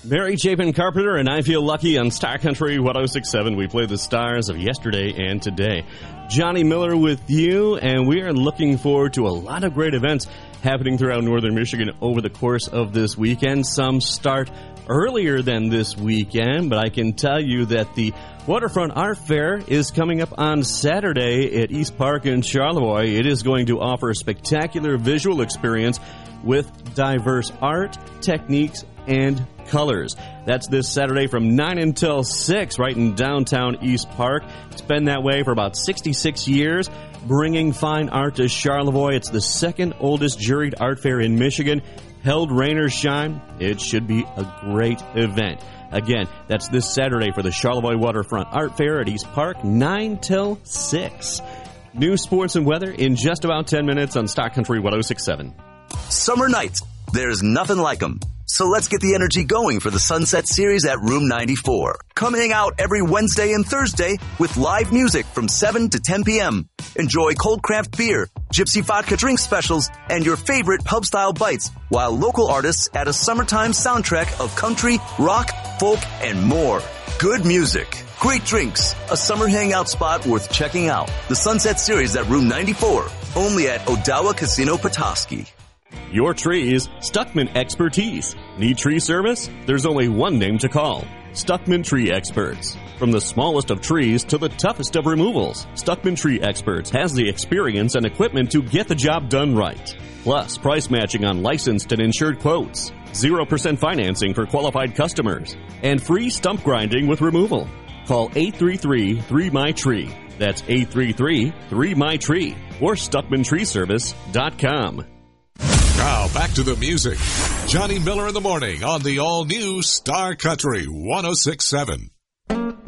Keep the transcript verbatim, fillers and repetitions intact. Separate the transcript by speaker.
Speaker 1: Mary Chapin Carpenter and I Feel Lucky on Star Country one oh six point seven. We play the stars of yesterday and today. Johnny Miller with you, and we are looking forward to a lot of great events happening throughout northern Michigan over the course of this weekend. Some start earlier than this weekend, but I can tell you that the Waterfront Art Fair is coming up on Saturday at East Park in Charlevoix. It is going to offer a spectacular visual experience with diverse art, techniques, and colors. That's this Saturday from nine until six right in downtown East Park. It's been that way for about sixty-six years, bringing fine art to Charlevoix. It's the second oldest juried art fair in Michigan. Held rain or shine, it should be a great event. Again, that's this Saturday for the Charlevoix Waterfront Art Fair at East Park, nine till six. News, sports, and weather in just about ten minutes on Star Country one oh six point seven.
Speaker 2: Summer nights, there's nothing like them. So let's get the energy going for the Sunset Series at Room ninety-four. Come hang out every Wednesday and Thursday with live music from seven to ten p.m. Enjoy cold craft beer, gypsy vodka drink specials, and your favorite pub-style bites, while local artists add a summertime soundtrack of country, rock, folk, and more. Good music, great drinks, a summer hangout spot worth checking out. The Sunset Series at Room ninety-four, only at Odawa Casino Petoskey.
Speaker 1: Your trees, Stuckman Expertise. Need tree service? There's only one name to call. Stuckman Tree Experts. From the smallest of trees to the toughest of removals, Stuckman Tree Experts has the experience and equipment to get the job done right. Plus, price matching on licensed and insured quotes. zero percent financing for qualified customers. And free stump grinding with removal. Call eight three three, three M Y T R E E. That's eight three three, three M Y T R E E. Or Stuckman Tree Service dot com.
Speaker 3: Now back to the music. Johnny Miller in the morning on the all-new Star Country one oh six point seven.